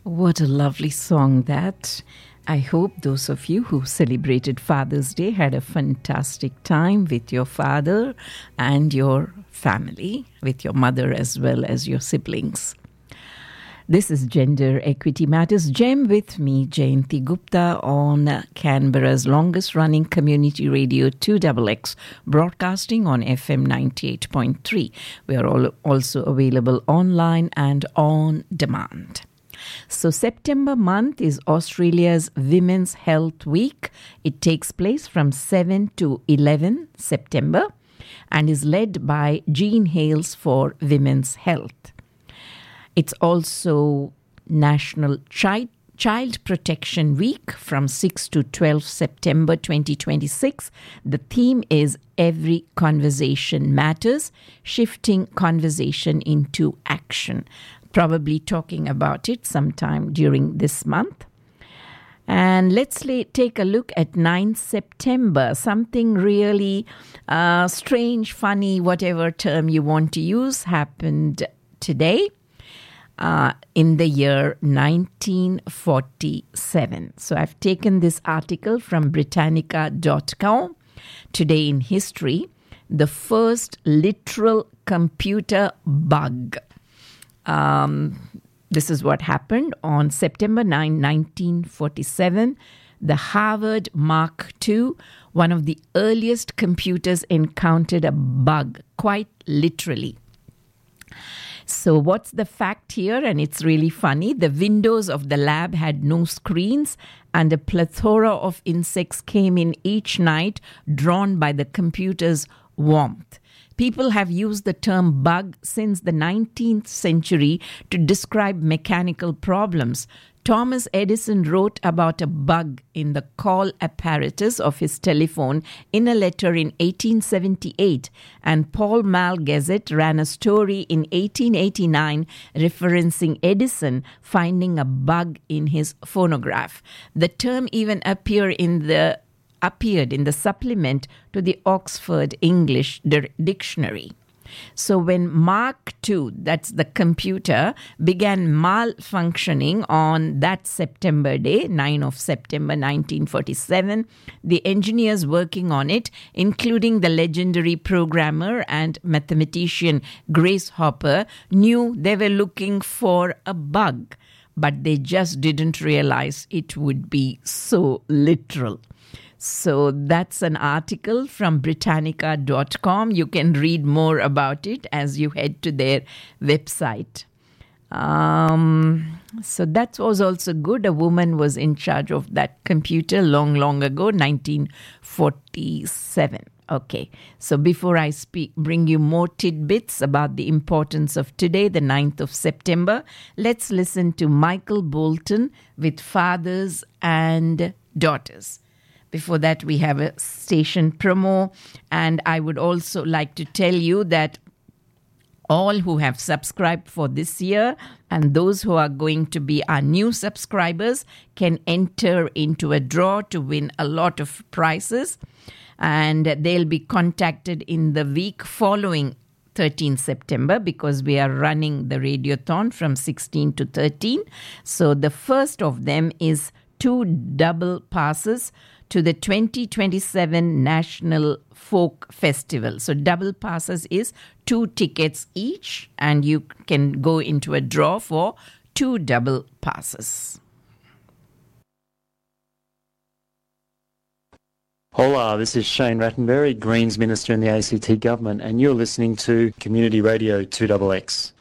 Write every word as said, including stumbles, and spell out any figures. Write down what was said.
What a lovely song that. I hope those of you who celebrated Father's Day had a fantastic time with your father and your family, with your mother as well as your siblings. This is Gender Equity Matters Gem with me, Jayanti Gupta, on Canberra's longest-running community radio two X X, broadcasting on F M ninety-eight point three. We are all also available online and on demand. So September month is Australia's Women's Health Week. It takes place from seven to eleven September and is led by Jean Hales for Women's Health. It's also National Child Child Protection Week from six to twelve September twenty twenty-six. The theme is Every Conversation Matters, shifting conversation into action. Probably talking about it sometime during this month. And let's la- take a look at ninth September, something really uh, strange, funny, whatever term you want to use, happened today uh, in the year nineteen forty-seven. So I've taken this article from Britannica dot com. Today in history, the first literal computer bug. Um, this is what happened on September ninth, nineteen forty-seven. The Harvard Mark two, one of the earliest computers, encountered a bug, quite literally. So what's the fact here? And it's really funny. The windows of the lab had no screens, and a plethora of insects came in each night, drawn by the computer's warmth. People have used the term bug since the nineteenth century to describe mechanical problems. Thomas Edison wrote about a bug in the call apparatus of his telephone in a letter in eighteen seventy-eight, and Paul Mall Gazette ran a story in eighteen eighty-nine referencing Edison finding a bug in his phonograph. The term even appeared in the appeared in the supplement to the Oxford English Dictionary. So when Mark two, that's the computer, began malfunctioning on that September day, ninth of September nineteen forty-seven, the engineers working on it, including the legendary programmer and mathematician Grace Hopper, knew they were looking for a bug, but they just didn't realize it would be so literal. So that's an article from Britannica dot com. You can read more about it as you head to their website. Um, so that was also good. A woman was in charge of that computer long, long ago, nineteen forty-seven. Okay, so before I speak, bring you more tidbits about the importance of today, the ninth of September, let's listen to Michael Bolton with Fathers and Daughters. Before that, we have a station promo, and I would also like to tell you that all who have subscribed for this year and those who are going to be our new subscribers can enter into a draw to win a lot of prizes, and they'll be contacted in the week following thirteenth September, because we are running the Radiothon from sixteen to thirteen. So the first of them is two double passes to the twenty twenty-seven National Folk Festival. So double passes is two tickets each, and you can go into a draw for two double passes. Hola, this is Shane Rattenberry, Greens Minister in the A C T Government, and you're listening to Community Radio two X X.